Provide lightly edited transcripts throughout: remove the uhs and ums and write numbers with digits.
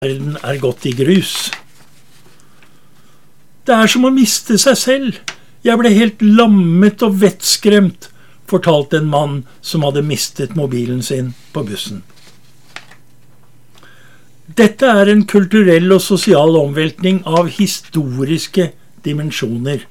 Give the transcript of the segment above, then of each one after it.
Verden gått i grus. Det som å miste seg selv. Jeg ble helt lammet og vettskremt, fortalte en mann som hadde mistet mobilen sin på bussen. Dette en kulturell og sosial omveltning av historiske dimensjoner.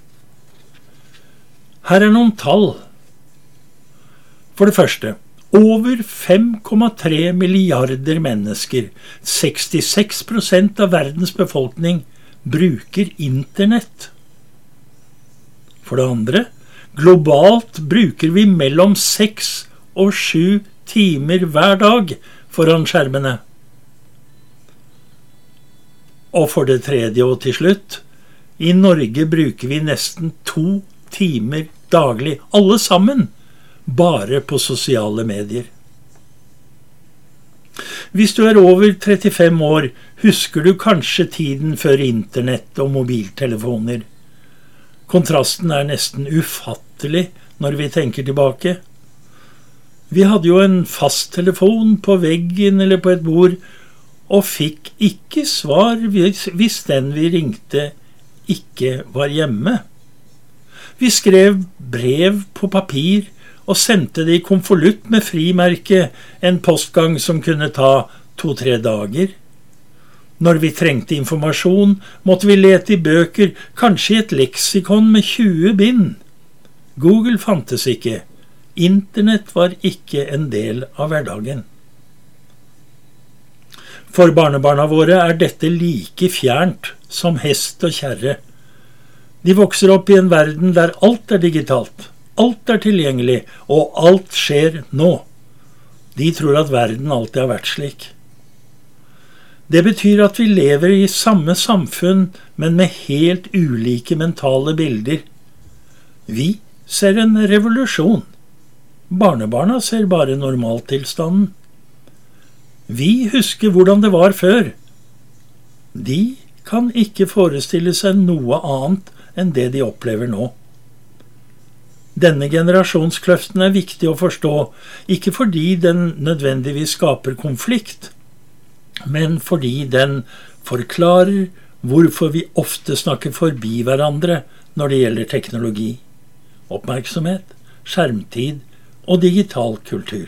Her noen tall. For det første, over 5,3 milliarder mennesker, 66% av verdens befolkning, bruker internett. For det andre, globalt bruker vi mellom 6 og 7 timer hver dag foran skjermene. Og for det tredje og til slutt, i Norge bruker vi nesten 2 timer daglig, alle sammen, bare på sosiale medier. Hvis du over 35 år, husker du kanskje tiden før internett og mobiltelefoner. Kontrasten nesten ufattelig når vi tenker tilbake. Vi hadde jo en fasttelefon på veggen eller på et bord, og fikk ikke svar hvis den vi ringte ikke var hjemme. Vi skrev brev på papir og sendte det i konvolutt med frimerke, en postgang som kunne ta 2-3 dager. Når vi trengte informasjon, måtte vi lete i bøker, kanskje i et leksikon med 20 bind. Google fantes ikke. Internett var ikke en del av hverdagen. For barnebarna våre dette like fjernt som hest og kjerre. De vokser opp i en verden der alt digitalt. Alt tilgjengelig, og alt skjer nå. De tror at verden alltid har vært slik. Det betyr at vi lever i samme samfunn, men med helt ulike mentale bilder. Vi ser en revolusjon. Barnebarna ser bare normaltilstanden. Vi husker hvordan det var før. De kan ikke forestille seg noe annet enn det de opplever nå. Denne generasjonskløften viktig å forstå, ikke fordi den nødvendigvis skaper konflikt, men fordi den forklarer hvorfor vi ofte snakker forbi hverandre når det gjelder teknologi, oppmerksomhet, skjermtid og digital kultur.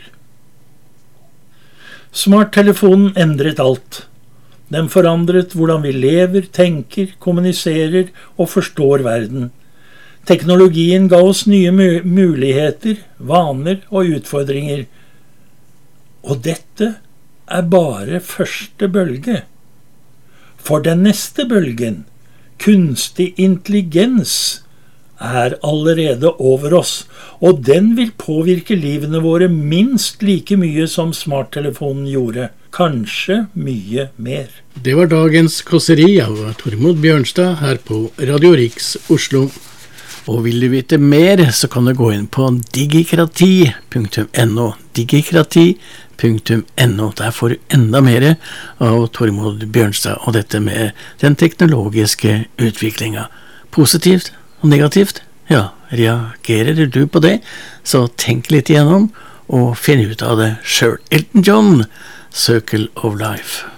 Smarttelefonen endret alt. Den forandret hvordan vi lever, tenker, kommuniserer og forstår verden. Teknologien ga oss nye muligheter, vaner og utfordringer. Og dette bare første bølge. For den neste bølgen, kunstig intelligens, allerede over oss, og den vil påvirke livene våre minst like mye som smarttelefonen gjorde. Kanskje mye mer. Det var dagens kåseri av Tormod Bjørnstad her på Radio Riks Oslo. Og vil du vite mer, så kan du gå inn på digikrati.no. Digikrati.no. Der får du enda mer av Tormod Bjørnstad og dette med den teknologiske utviklingen. Positivt og negativt? Ja, reagerer du på det, så tenk litt igjennom og finn ut av det selv. Elton John, Circle of Life.